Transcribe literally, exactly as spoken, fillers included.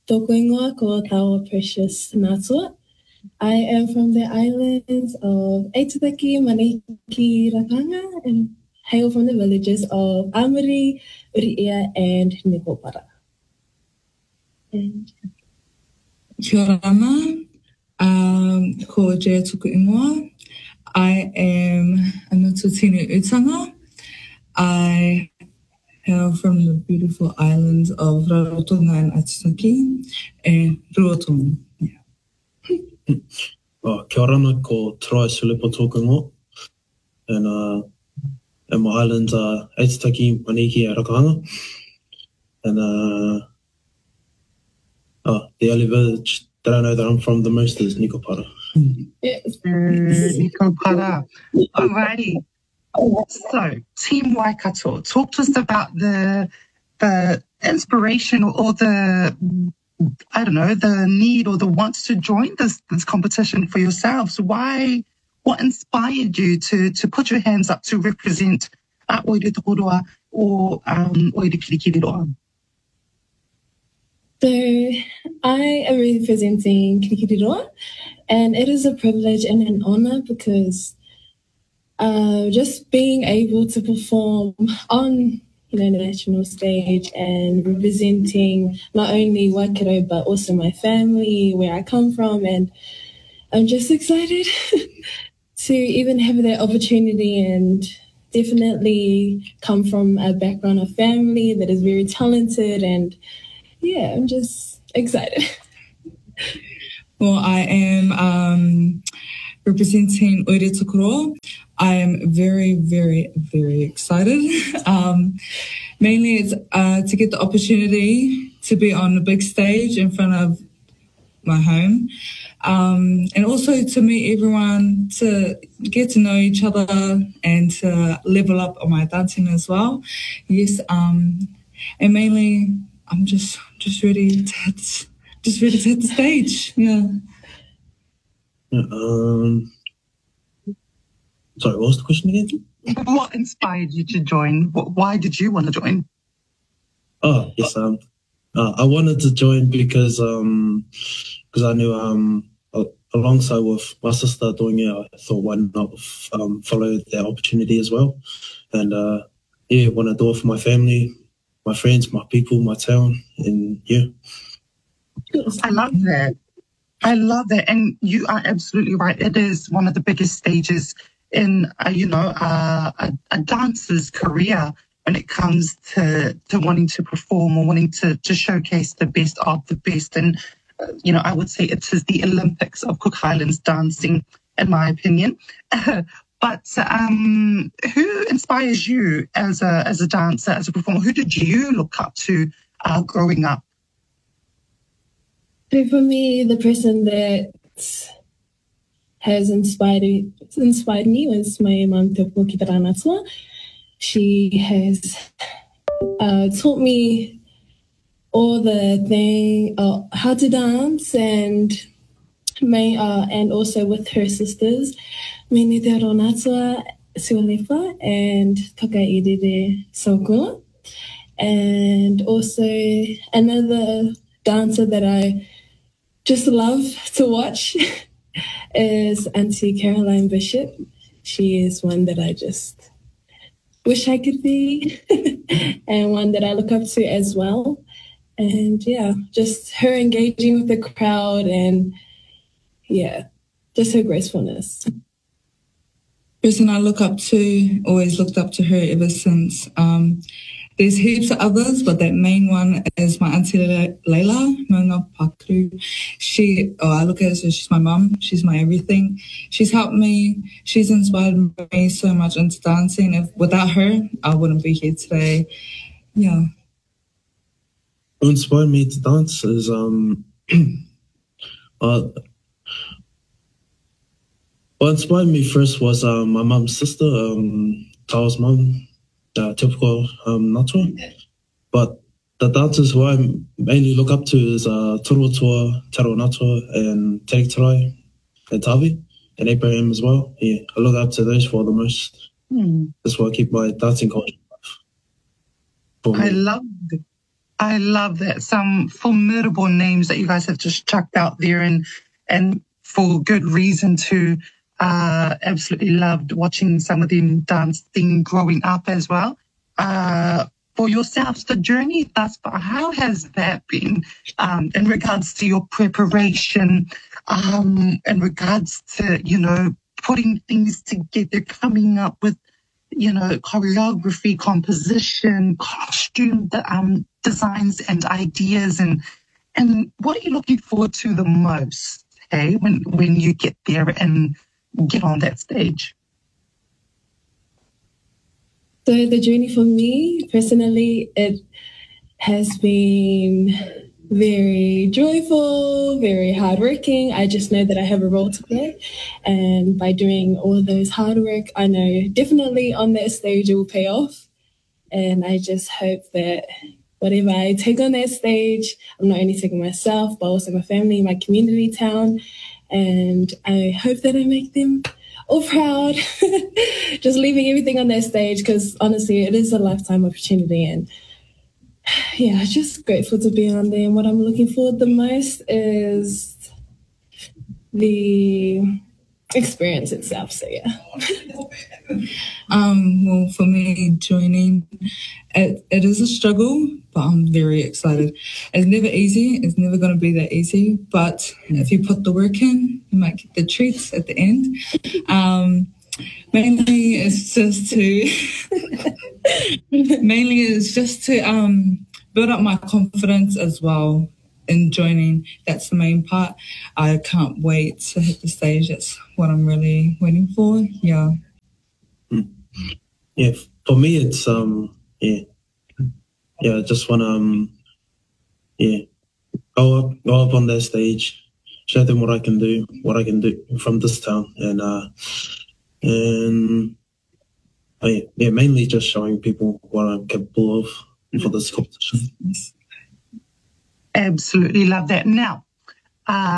Tōku ingoa ko Tawa Precious Natua. I am from the islands of Aitutaki, Maneki, Rakanga, and hail from the villages of Amari, Uri'ia, and Nikopara. And Kia ora ma, um, ko Jea Tuku Ingoa. I am a Ngutu Tinu Utanga. I hail from the beautiful islands of Rarotonga and Aitutaki, and Ruotonga. Yeah. Oh, kia ora ma, ko Trai Sulepo Tōku Ingoa. And uh, and my islands are Aitutaki, Maneki, and Rakanga. And uh, oh, the only village that I know that I'm from the most is Nikopara. yes. Nikopara. Alrighty. So, Team Waikato, talk to us about the the inspiration or the, I don't know, the need or the want to join this this competition for yourselves. Why? What inspired you to to put your hands up to represent uh, Oire Tokoroa or um, Oire Kirikiriroa? So I am representing Kirikiriroa, and it is a privilege and an honor because uh, just being able to perform on you know the national stage and representing not only Waikato but also my family, where I come from, and I'm just excited to even have that opportunity and definitely come from a background of family that is very talented, and yeah, I'm just excited. Well, I am um, representing Oire Tokoroa. I am very, very, very excited. um, mainly it's uh, to get the opportunity to be on the big stage in front of my home. Um, and also to meet everyone, to get to know each other and to level up on my dancing as well. Yes, um, and mainly I'm just just ready to hit, just ready to hit the stage. Yeah. Yeah, um, sorry, what was the question again? What inspired you to join? What, why did you want to join? Oh, yes, um, uh, I wanted to join because um, because I knew um, alongside with my sister doing it, I thought why not um, follow that opportunity as well, and uh, yeah, want to do it for my family, my friends, my people, my town, and yeah. I love that. I love that, and you are absolutely right. It is one of the biggest stages in, uh, you know, uh, a, a dancer's career when it comes to to wanting to perform or wanting to to showcase the best of the best. And uh, you know, I would say it is the Olympics of Cook Highlands dancing, in my opinion. But um, who inspires you as a as a dancer, as a performer? Who did you look up to uh, growing up? So for me, the person that has inspired inspired me was my mom, Tepo Kitaranatua. She has uh, taught me all the thing, uh, how to dance, and may uh, and also with her sisters, Mene Te Aronatua Sualefa and Kakairere Saukula. And also another dancer that I just love to watch is Auntie Caroline Bishop. She is one that I just wish I could be and one that I look up to as well. And yeah, just her engaging with the crowd and yeah, just her gracefulness. Person I look up to, always looked up to her ever since. Um, There's heaps of others, but that main one is my auntie Leila, Maunga Pakuru. She, oh, I look at her as she's my mum. She's my everything. She's helped me. She's inspired me so much into dancing. If without her, I wouldn't be here today. Yeah. What inspired me to dance is um, uh, what inspired me first was um, my mum's sister, um, Tawa's mum. Uh, typical um, Natua, but the dancers who I mainly look up to is uh, Turutua, Taro Natua, and Terik Tarai, and Tavi, and Abraham as well. Yeah, I look up to those four the most. Hmm. That's why I keep my dancing culture alive. I love it. I love that. Some formidable names that you guys have just chucked out there, and and for good reason too. Uh, absolutely loved watching some of them dancing growing up as well. Uh, for yourselves, the journey thus far, how has that been um, in regards to your preparation, um, in regards to, you know, putting things together, coming up with, you know, choreography, composition, costume um, designs and ideas, and and what are you looking forward to the most, hey, when when you get there and get on that stage? So the journey for me personally, it has been very joyful, very hardworking. I just know that I have a role to play, and by doing all those hard work, I know definitely on that stage it will pay off. And I just hope that whatever I take on that stage, I'm not only taking myself, but also my family, my community town. And I hope that I make them all proud, just leaving everything on that stage, because honestly, it is a lifetime opportunity. And yeah, just grateful to be on there. And what I'm looking forward the most is the experience itself. So yeah. Um, well, for me, joining, it, it is a struggle, but I'm very excited. It's never easy. It's never going to be that easy. But if you put the work in, you might get the treats at the end. Um, mainly, it's just to mainly it's just to um, build up my confidence as well in joining. That's the main part. I can't wait to hit the stage. That's what I'm really waiting for. Yeah. Yeah, for me, it's um, yeah, yeah. I just wanna um, yeah, go up, go up on that stage, show them what I can do, what I can do from this town, and uh, and oh, yeah, yeah, mainly just showing people what I'm capable of for this competition. Absolutely love that. Now, uh,